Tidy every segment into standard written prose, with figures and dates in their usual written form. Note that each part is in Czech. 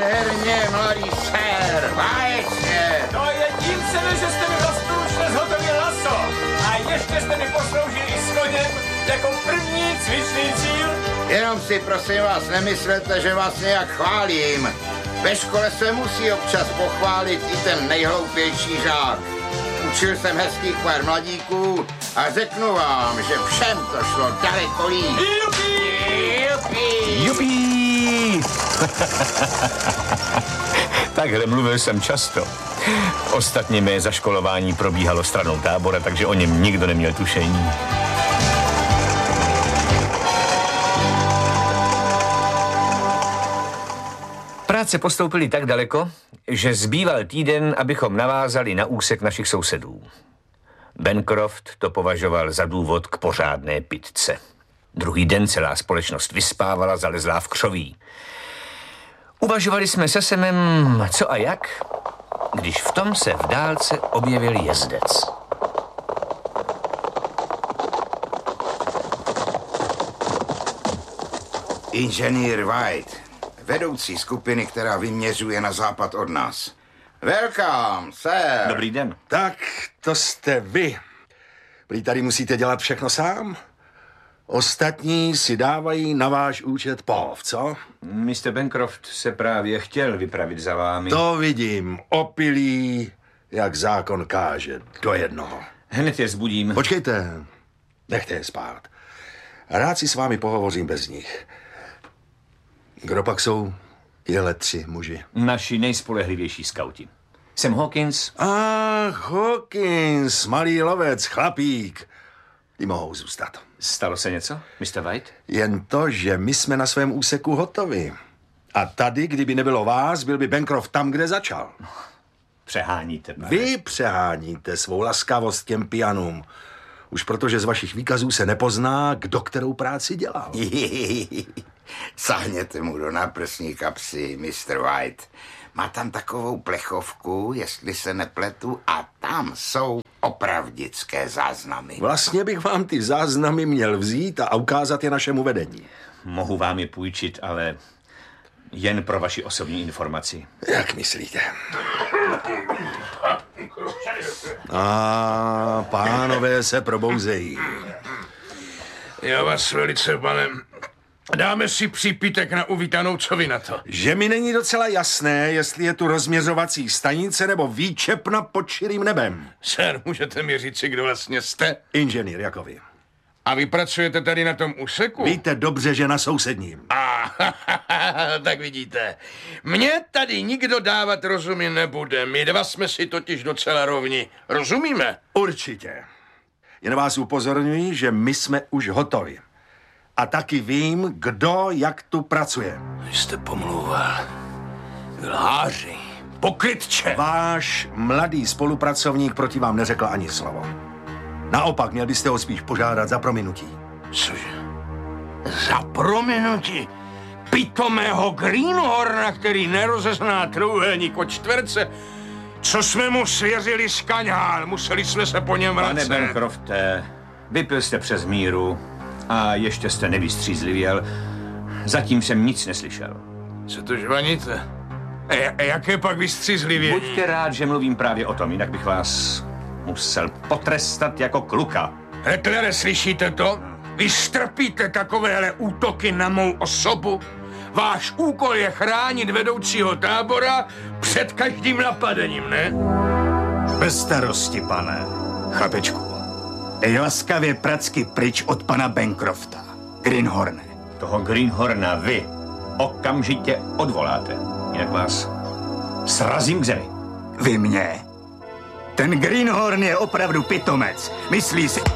Nádherně, mladý sér, báječně. No jedním se ne, že jste mi vlastnoručně zhotovil laso. A ještě jste mi posloužili i s koněm jako první cvičný cíl. Jenom si prosím vás nemyslete, že vás nějak chválím. Ve škole se musí občas pochválit i ten nejhloupější žák. Učil jsem hezkých pár mladíků a řeknu vám, že všem to šlo daleko líp. Jupi! Jupi! Jupi! Takhle mluvil jsem často. Ostatně mé zaškolování probíhalo stranou tábora, takže o něm nikdo neměl tušení. Práce postoupily tak daleko, že zbýval týden, abychom navázali na úsek našich sousedů. Bancroft to považoval za důvod k pořádné pitce. Druhý den celá společnost vyspávala, zalezlá v křoví. Uvažovali jsme se Semem, co a jak, když v tom se v dálce objevil jezdec. Inženýr White, vedoucí skupiny, která vyměřuje na západ od nás. Welcome, sir. Dobrý den. Tak, to jste vy. Prý tady musíte dělat všechno sám? Ostatní si dávají na váš účet pohov, co? Mr. Bancroft se právě chtěl vypravit za vámi. To vidím, opilý, jak zákon káže, do jednoho. Hned je zbudím. Počkejte, nechte je spát. Rád si s vámi pohovořím bez nich. Kdo pak jsou tyhle 3 muži? Naši nejspolehlivější skauti. Sam Hawkins. Ach, Hawkins, malý lovec, chlapík. Ty mohou zůstat. Stalo se něco, Mr. White? Jen to, že my jsme na svém úseku hotovi. A tady, kdyby nebylo vás, byl by Bancroft tam, kde začal. Přeháníte, pane. Vy přeháníte svou laskavost těm pianům. Už protože z vašich výkazů se nepozná, kdo kterou práci dělal. Sáhněte mu do náprsní kapsy, Mr. White. Má tam takovou plechovku, jestli se nepletu, a tam jsou opravdické záznamy. Vlastně bych vám ty záznamy měl vzít a ukázat je našemu vedení. Mohu vám je půjčit, ale jen pro vaši osobní informaci. Jak myslíte? A pánové se probouzejí. Já vás velice, pane, dáme si přípitek na uvítanou, co vy na to? Že mi není docela jasné, jestli je tu rozměřovací stanice nebo výčepna pod širým nebem. Sir, můžete mi říci, kdo vlastně jste? Inženýr jako vy. A vy pracujete tady na tom úseku? Víte dobře, že na sousedním. Tak vidíte. Mně tady nikdo dávat rozumy nebude. My dva jsme si totiž docela rovni. Rozumíme? Určitě. Jen vás upozorňuji, že my jsme už hotovi. A taky vím, kdo jak tu pracuje. Vy jste pomlouval. Lháři. Pokrytče. Váš mladý spolupracovník proti vám neřekl ani slovo. Naopak, měl byste ho spíš požádat za prominutí. Cože? Za prominutí? Pitomého Greenhorna, který nerozezná trůhelník od čtverce? Co jsme mu svěřili z kaňál? Museli jsme se po něm vracet. Pane Bancrofte, vypil jste přes míru a ještě jste nevystřízlivěl. Zatím jsem nic neslyšel. Co to žvaníte? Jaké pak vystřízlivění? Buďte rád, že mluvím právě o tom, jinak bych vás musel potrestat jako kluka. Hetlere, slyšíte to? Vy strpíte takovéhle útoky na mou osobu? Váš úkol je chránit vedoucího tábora před každým napadením, ne? Bez starosti, pane. Chlapečku, dej laskavě pracky pryč od pana Bancrofta. Greenhorne. Toho Greenhorna vy okamžitě odvoláte, jinak vás srazím k zemi. Vy mě? Ten Greenhorn je opravdu pitomec. Myslí si...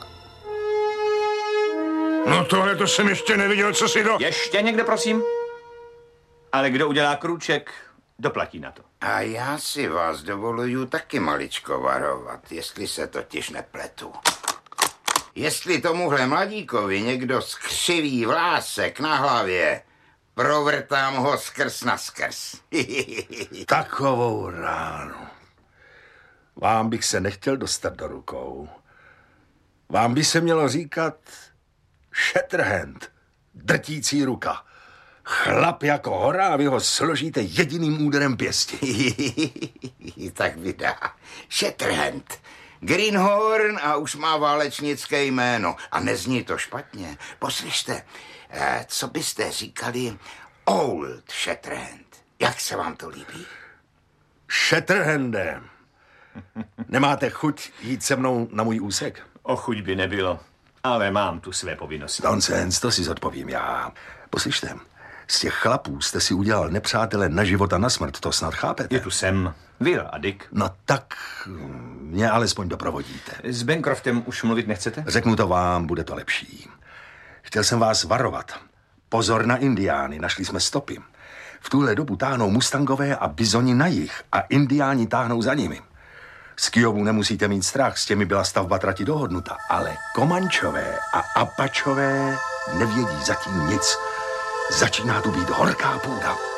No tohle to jsem ještě neviděl, co si to... Ještě někde, prosím? Ale kdo udělá krůček, doplatí na to. A já si vás dovoluju taky maličko varovat, jestli se totiž nepletu. Jestli tomuhle mladíkovi někdo skřiví vlásek na hlavě, provrtám ho skrz na skrz. Takovou ránu. Vám bych se nechtěl dostat do rukou. Vám by se mělo říkat shatterhand, drtící ruka. Chlap jako hora a vy ho složíte jediným úderem pěstí. Tak vydá. Shatterhand. Greenhorn a už má válečnické jméno. A nezní to špatně. Poslyšte, co byste říkali Old Shatterhand? Jak se vám to líbí? Shatterhande, nemáte chuť jít se mnou na můj úsek? O chuť by nebylo, ale mám tu své povinnosti. Nonsense, to si zodpovím já. Poslyšte, z těch chlapů jste si udělal nepřátele na život a na smrt, to snad chápete? Je tu Sam, Will a Dick. No tak mě alespoň doprovodíte. S Bancroftem už mluvit nechcete? Řeknu to vám, bude to lepší. Chtěl jsem vás varovat. Pozor na indiány, našli jsme stopy. V tuhle dobu táhnou mustangové a bizoni na jih a indiáni táhnou za nimi. Z Kiovu nemusíte mít strach, s těmi byla stavba trati dohodnuta, ale Komančové a Apačové nevědí zatím nic. Začíná tu být horká půda.